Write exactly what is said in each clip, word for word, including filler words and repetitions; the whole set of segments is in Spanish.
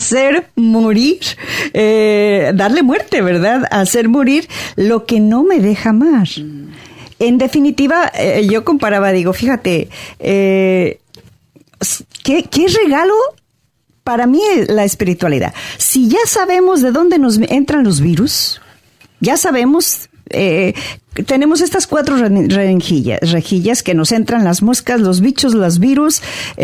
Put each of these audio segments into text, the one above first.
hacer morir, eh, darle muerte, ¿verdad? Hacer morir lo que no me deja amar. Mm. En definitiva, eh, yo comparaba, digo, fíjate, eh, ¿qué, qué regalo para mí es la espiritualidad? Si ya sabemos de dónde nos entran los virus, ya sabemos... Eh, tenemos estas cuatro rejillas, rejillas que nos entran las moscas, los bichos, los virus,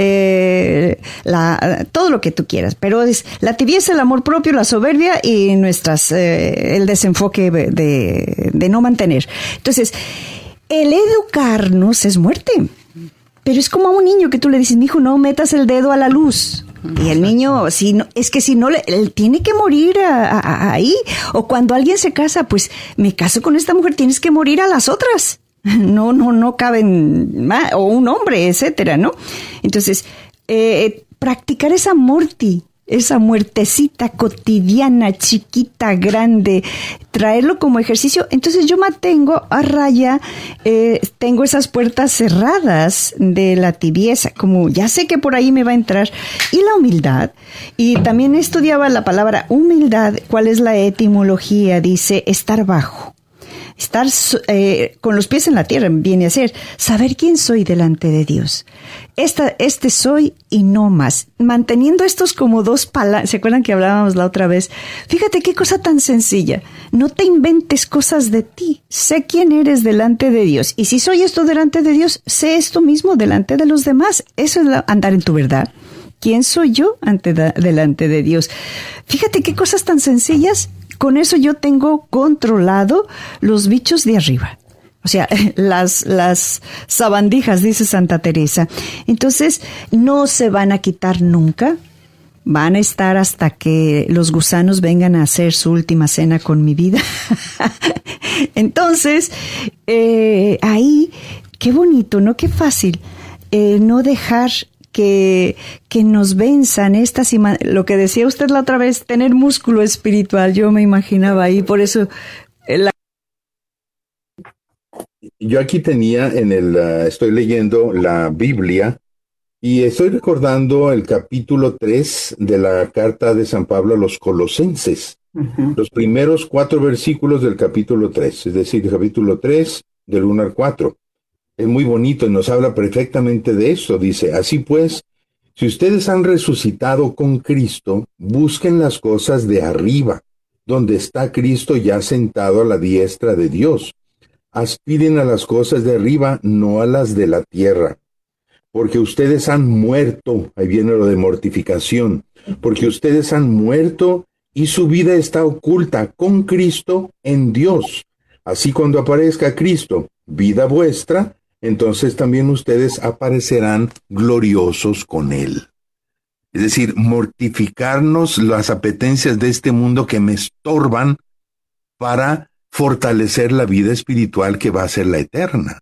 eh, la, todo lo que tú quieras. Pero es la tibieza, el amor propio, la soberbia y nuestras eh, el desenfoque de, de no mantener. Entonces, el educarnos es muerte. Pero es como a un niño que tú le dices, mijo, no metas el dedo a la luz. Y el niño, si no, es que si no, él tiene que morir a, a, a ahí. O cuando alguien se casa, pues me caso con esta mujer, tienes que morir a las otras. No, no, no caben más, o un hombre, etcétera, ¿no? Entonces, eh, practicar esa morti, esa muertecita cotidiana, chiquita, grande, traerlo como ejercicio. Entonces yo mantengo a raya, eh, tengo esas puertas cerradas de la tibieza, como ya sé que por ahí me va a entrar. Y la humildad, y también estudiaba la palabra humildad, ¿cuál es la etimología? Dice estar bajo. Estar eh, con los pies en la tierra viene a ser saber quién soy delante de Dios. Esta, este soy y no más. Manteniendo estos como dos palabras. ¿Se acuerdan que hablábamos la otra vez? Fíjate qué cosa tan sencilla. No te inventes cosas de ti. Sé quién eres delante de Dios. Y si soy esto delante de Dios, sé esto mismo delante de los demás. Eso es la, andar en tu verdad. ¿Quién soy yo ante da, delante de Dios? Fíjate qué cosas tan sencillas. Con eso yo tengo controlado los bichos de arriba. O sea, las, las sabandijas, dice Santa Teresa. Entonces, no se van a quitar nunca. Van a estar hasta que los gusanos vengan a hacer su última cena con mi vida. Entonces, eh, ahí, qué bonito, ¿no? Qué fácil. Eh, no dejar... Que, que nos venzan estas, lo que decía usted la otra vez, tener músculo espiritual, yo me imaginaba ahí, por eso... La... Yo aquí tenía en el, uh, estoy leyendo la Biblia y estoy recordando el capítulo tres de la carta de San Pablo a los Colosenses, uh-huh. Los primeros cuatro versículos del capítulo tres, es decir, el capítulo tres del uno al cuatro. Es muy bonito y nos habla perfectamente de esto. Dice, así pues, si ustedes han resucitado con Cristo, busquen las cosas de arriba, donde está Cristo ya sentado a la diestra de Dios. Aspiren a las cosas de arriba, no a las de la tierra. Porque ustedes han muerto, ahí viene lo de mortificación, porque ustedes han muerto y su vida está oculta con Cristo en Dios. Así cuando aparezca Cristo, vida vuestra, entonces también ustedes aparecerán gloriosos con Él. Es decir, mortificarnos las apetencias de este mundo que me estorban para fortalecer la vida espiritual que va a ser la eterna.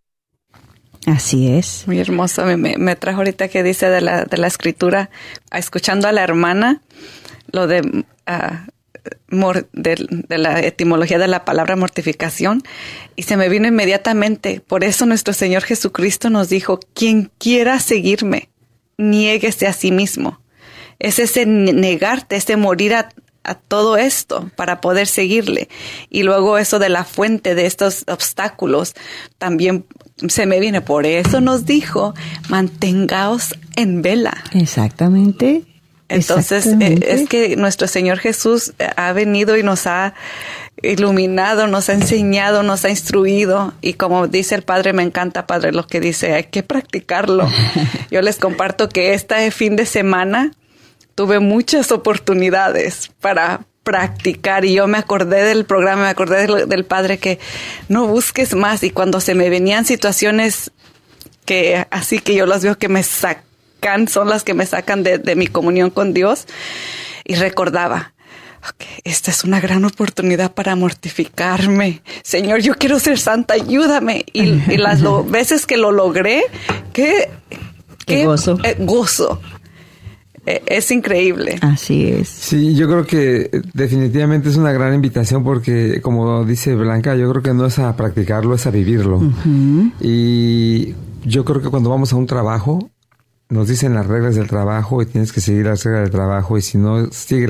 Así es. Muy hermoso. Me, me trajo ahorita que dice de la, de la escritura, escuchando a la hermana, lo de... Uh, Mor, de, de la etimología de la palabra mortificación, y se me vino inmediatamente. Por eso nuestro Señor Jesucristo nos dijo, quien quiera seguirme, niéguese a sí mismo. Es ese negarte, ese morir a, a todo esto para poder seguirle. Y luego eso de la fuente de estos obstáculos también se me viene. Por eso nos dijo, mantengaos en vela. Exactamente. Entonces, eh, es que nuestro Señor Jesús ha venido y nos ha iluminado, nos ha enseñado, nos ha instruido. Y como dice el Padre, me encanta, Padre, lo que dice, hay que practicarlo. Yo les comparto que este fin de semana tuve muchas oportunidades para practicar. Y yo me acordé del programa, me acordé del, del Padre que no busques más. Y cuando se me venían situaciones que así que yo las veo que me sacan, son las que me sacan de, de mi comunión con Dios, y recordaba, okay, esta es una gran oportunidad para mortificarme. Señor, yo quiero ser santa, ayúdame. Y, y las lo, veces que lo logré, qué, qué, qué gozo. Eh, gozo. Eh, es increíble. Así es. Sí, yo creo que definitivamente es una gran invitación porque, como dice Blanca, yo creo que no es a practicarlo, es a vivirlo. Uh-huh. Y yo creo que cuando vamos a un trabajo, nos dicen las reglas del trabajo y tienes que seguir las reglas del trabajo, y si no sigue